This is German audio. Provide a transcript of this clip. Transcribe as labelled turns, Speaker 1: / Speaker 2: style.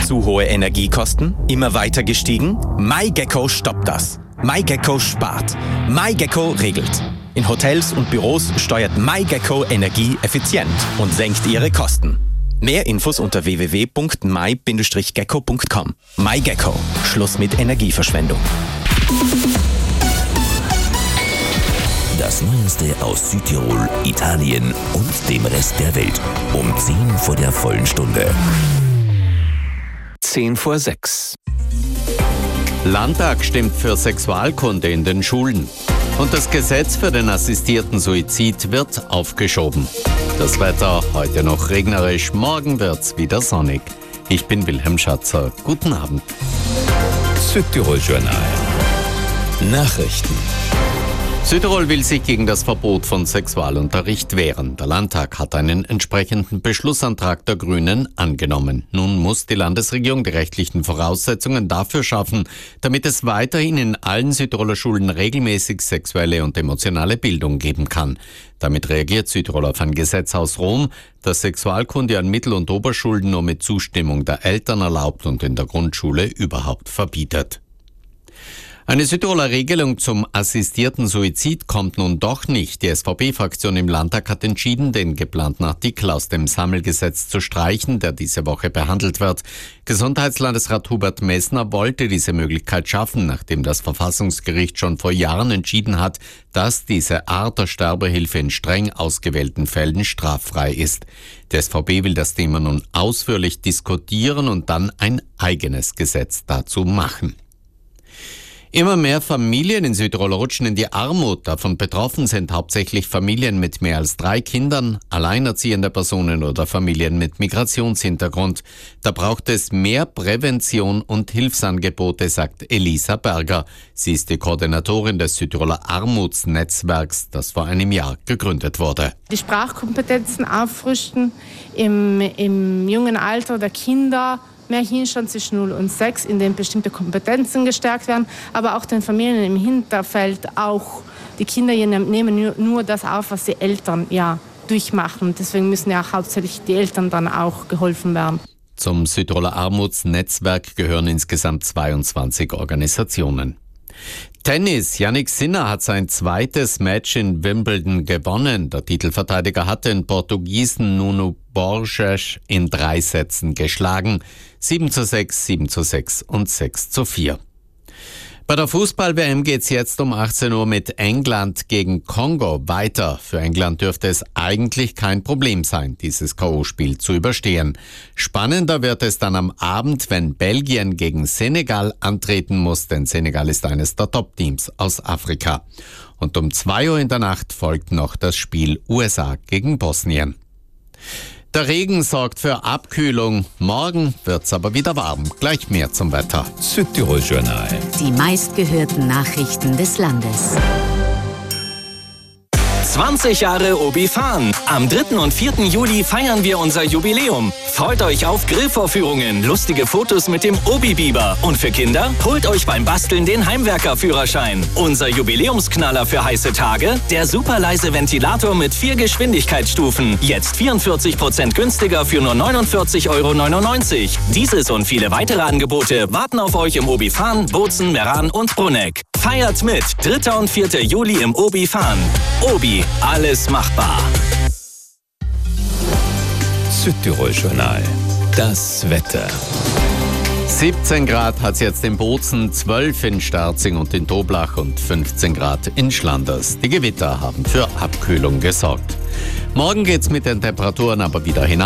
Speaker 1: Zu hohe Energiekosten? Immer weiter gestiegen? MyGecko stoppt das. MyGecko spart. MyGecko regelt. In Hotels und Büros steuert MyGecko Energie effizient und senkt ihre Kosten. Mehr Infos unter www.my-gecko.com. MyGecko. Schluss mit Energieverschwendung.
Speaker 2: Das Neueste aus Südtirol, Italien und dem Rest der Welt. Um 10 vor der vollen Stunde.
Speaker 3: 5:10. Landtag stimmt für Sexualkunde in den Schulen. Und das Gesetz für den assistierten Suizid wird aufgeschoben. Das Wetter heute noch regnerisch, morgen wird's wieder sonnig. Ich bin Wilhelm Schatzer. Guten Abend.
Speaker 2: Südtirol Journal. Nachrichten.
Speaker 3: Südtirol will sich gegen das Verbot von Sexualunterricht wehren. Der Landtag hat einen entsprechenden Beschlussantrag der Grünen angenommen. Nun muss die Landesregierung die rechtlichen Voraussetzungen dafür schaffen, damit es weiterhin in allen Südtiroler Schulen regelmäßig sexuelle und emotionale Bildung geben kann. Damit reagiert Südtirol auf ein Gesetz aus Rom, das Sexualkunde an Mittel- und Oberschulen nur mit Zustimmung der Eltern erlaubt und in der Grundschule überhaupt verbietet. Eine Südtiroler Regelung zum assistierten Suizid kommt nun doch nicht. Die SVP-Fraktion im Landtag hat entschieden, den geplanten Artikel aus dem Sammelgesetz zu streichen, der diese Woche behandelt wird. Gesundheitslandesrat Hubert Messner wollte diese Möglichkeit schaffen, nachdem das Verfassungsgericht schon vor Jahren entschieden hat, dass diese Art der Sterbehilfe in streng ausgewählten Fällen straffrei ist. Die SVP will das Thema nun ausführlich diskutieren und dann ein eigenes Gesetz dazu machen. Immer mehr Familien in Südtirol rutschen in die Armut. Davon betroffen sind hauptsächlich Familien mit mehr als 3 Kindern, alleinerziehende Personen oder Familien mit Migrationshintergrund. Da braucht es mehr Prävention und Hilfsangebote, sagt Elisa Berger. Sie ist die Koordinatorin des Südtiroler Armutsnetzwerks, das vor einem Jahr gegründet wurde.
Speaker 4: Die Sprachkompetenzen auffrischen im jungen Alter der Kinder, mehr Hinstand zwischen 0 und 6, in dem bestimmte Kompetenzen gestärkt werden, aber auch den Familien im Hinterfeld auch. Die Kinder nehmen nur das auf, was die Eltern durchmachen. Deswegen müssen ja hauptsächlich die Eltern dann auch geholfen werden.
Speaker 3: Zum Südtiroler Armutsnetzwerk gehören insgesamt 22 Organisationen. Tennis. Jannik Sinner hat sein zweites Match in Wimbledon gewonnen. Der Titelverteidiger hat den Portugiesen Nuno Borges in 3 Sätzen geschlagen. 7:6, 7:6 und 6:4. Bei der Fußball-WM geht's jetzt um 18 Uhr mit England gegen Kongo weiter. Für England dürfte es eigentlich kein Problem sein, dieses K.O.-Spiel zu überstehen. Spannender wird es dann am Abend, wenn Belgien gegen Senegal antreten muss, denn Senegal ist eines der Top-Teams aus Afrika. Und um 2 Uhr in der Nacht folgt noch das Spiel USA gegen Bosnien. Der Regen sorgt für Abkühlung. Morgen wird's aber wieder warm. Gleich mehr zum Wetter.
Speaker 2: Südtirol Journal.
Speaker 5: Die meistgehörten Nachrichten des Landes.
Speaker 6: 20 Jahre Obi-Fan. Am 3. und 4. Juli feiern wir unser Jubiläum. Freut euch auf Grillvorführungen, lustige Fotos mit dem Obi-Biber. Und für Kinder, holt euch beim Basteln den Heimwerkerführerschein. Unser Jubiläumsknaller für heiße Tage, der superleise Ventilator mit 4 Geschwindigkeitsstufen. Jetzt 44% günstiger für nur 49,99 €. Dieses und viele weitere Angebote warten auf euch im Obi-Fan, Bozen, Meran und Bruneck. Feiert mit 3. und 4. Juli im Obi-Fan. Obi, alles machbar.
Speaker 2: Südtirol Journal. Das Wetter.
Speaker 3: 17 Grad hat es jetzt in Bozen, 12 in Starzing und in Toblach und 15 Grad in Schlanders. Die Gewitter haben für Abkühlung gesorgt. Morgen geht's mit den Temperaturen aber wieder hinab.